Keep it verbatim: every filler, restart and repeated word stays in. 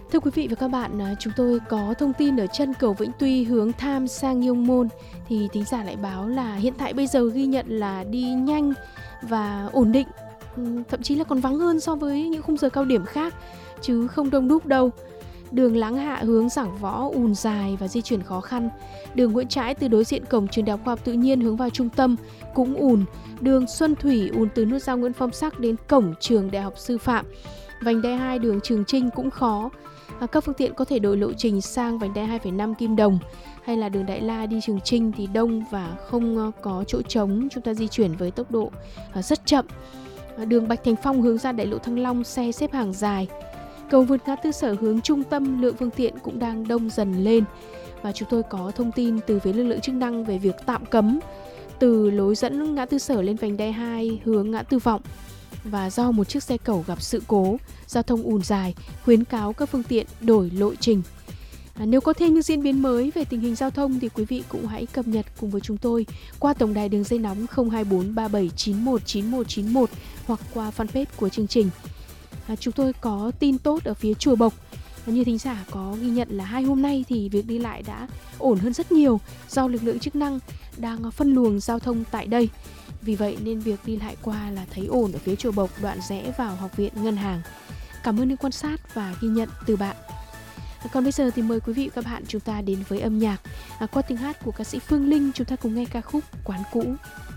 Thưa quý vị và các bạn, à, chúng tôi có thông tin ở chân cầu Vĩnh Tuy hướng Tham sang Nhông Môn thì thính giả lại báo là hiện tại bây giờ ghi nhận là đi nhanh và ổn định, ừm, thậm chí là còn vắng hơn so với những khung giờ cao điểm khác chứ không đông đúc đâu. Đường Láng Hạ hướng Giảng Võ ùn dài và di chuyển khó khăn. Đường Nguyễn Trãi từ đối diện cổng trường Đại học Khoa học Tự nhiên hướng vào trung tâm cũng ùn. Đường Xuân Thủy ùn từ nút giao Nguyễn Phong Sắc đến cổng trường Đại học Sư phạm. Vành đai hai đường Trường Chinh cũng khó. À, các phương tiện có thể đổi lộ trình sang vành đai hai phẩy năm Kim Đồng hay là đường Đại La đi Trường Chinh thì đông và không uh, có chỗ trống, chúng ta di chuyển với tốc độ uh, rất chậm. À, đường Bạch Thành Phong hướng ra đại lộ Thăng Long xe xếp hàng dài. Cầu vượt ngã tư Sở hướng trung tâm lượng phương tiện cũng đang đông dần lên và chúng tôi có thông tin từ phía lực lượng chức năng về việc tạm cấm từ lối dẫn ngã tư Sở lên vành đai hai hướng ngã tư Vọng. Và do một chiếc xe cẩu gặp sự cố, giao thông ùn dài, khuyến cáo các phương tiện đổi lộ trình. À, nếu có thêm những diễn biến mới về tình hình giao thông thì quý vị cũng hãy cập nhật cùng với chúng tôi qua tổng đài đường dây nóng không hai bốn ba bảy chín một chín một chín một hoặc qua fanpage của chương trình. À, chúng tôi có tin tốt ở phía Chùa Bộc. À, như thính giả có ghi nhận là hai hôm nay thì việc đi lại đã ổn hơn rất nhiều do lực lượng chức năng đang phân luồng giao thông tại đây. Vì vậy nên việc đi lại qua là thấy ổn ở phía Chùa Bộc đoạn rẽ vào Học viện Ngân hàng. Cảm ơn những quan sát và ghi nhận từ bạn. À, còn bây giờ thì mời quý vị và các bạn chúng ta đến với âm nhạc. À, qua tiếng hát của ca sĩ Phương Linh chúng ta cùng nghe ca khúc Quán Cũ.